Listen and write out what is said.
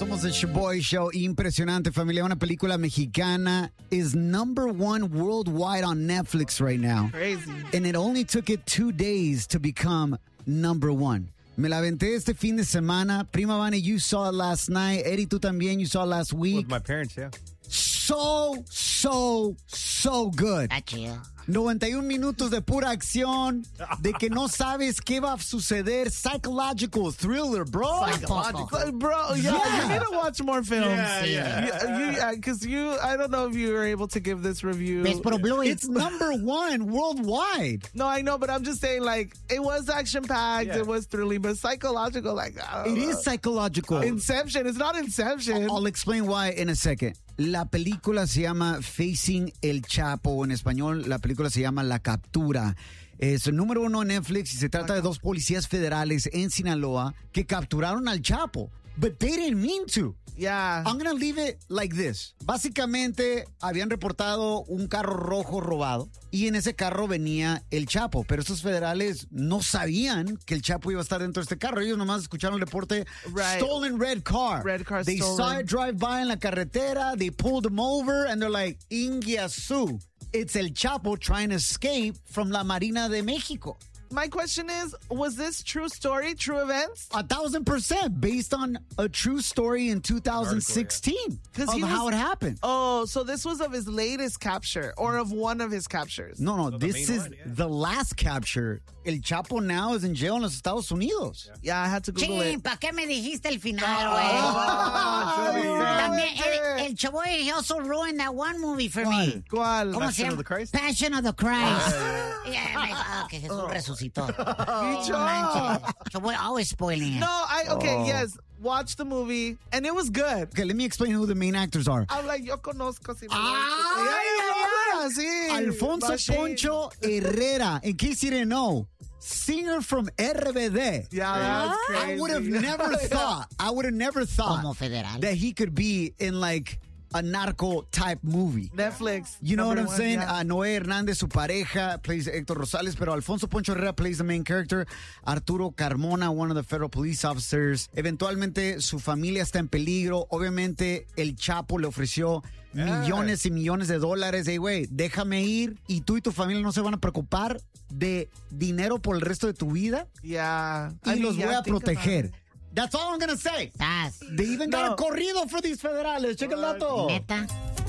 Somos el Shaboy Show. Impresionante, familia. Una película mexicana is #1 worldwide on Netflix right now. Crazy. And it only took it 2 days to become #1. Me la aventé este fin de semana. Prima Vani, you saw it last night. Eddie, tú también, you saw it last week. With my parents, yeah. So good. Está chido. 91 minutos de pura acción, de que no sabes qué va a suceder. Psychological thriller, bro. Like, bro, yeah, you need to watch more films. Yeah. Because I don't know if you were able to give this review. Ves por Blue. It's #1 worldwide. No, I know, but I'm just saying, like, it was action-packed, Yeah. it was thrilling, but psychological, like, I don't It know. is psychological. Inception. It's not Inception. I'll explain why in a second. La película se llama Facing el Chapo. En español, la película se llama La Captura. Es el #1 en Netflix y se trata de dos policías federales en Sinaloa que capturaron al Chapo. But they didn't mean to. Yeah. I'm gonna leave it like this. Básicamente, habían reportado un carro rojo robado y en ese carro venía el Chapo, pero estos federales no sabían que el Chapo iba a estar dentro de este carro. Ellos nomás escucharon el reporte, Right. stolen red car. Red car They stolen. saw it drive by en la carretera, they pulled him over, and they're like, Ingiasu. It's el Chapo trying to escape from la Marina de México. My question is, was this true story, true events? 1,000% based on a true story in 2016 of he how was- it happened. Oh, so this was of his latest capture or of one of his captures? No, the this main is one, yeah. the last capture. El Chapo now is in jail en los Estados Unidos. Yeah, I had to Google Chin, it. ¿para qué me dijiste el final, güey? También, el Chaboy, he also ruined that one movie for me. ¿Cuál? ¿Cómo se Passion llama? of the Christ? Passion of the Christ. Que Jesús resucitó. Bicho. Manches. Chaboy always spoiling it. No, yes, watch the movie, and it was good. Okay, let me explain who the main actors are. I'm like, yo conozco. Si sí. Alfonso Machine. Poncho Herrera, in case you didn't know, singer from RBD. Yeah, that's crazy. I would have never thought Como federal. that he could be in like a narco type movie. Netflix. You know what I'm #1, saying? yeah. Noé Hernández, su pareja, plays Héctor Rosales, pero Alfonso Poncho Herrera plays the main character. Arturo Carmona, one of the federal police officers. Eventualmente, su familia está en peligro. Obviamente, el Chapo le ofreció millones y millones de dólares. Hey, güey, déjame ir y tú y tu familia no se van a preocupar de dinero por el resto de tu vida Yeah. y los voy a think about proteger. it. That's all I'm gonna say. Estás. They even got No. a corrido for these federales. Check el dato. Neta.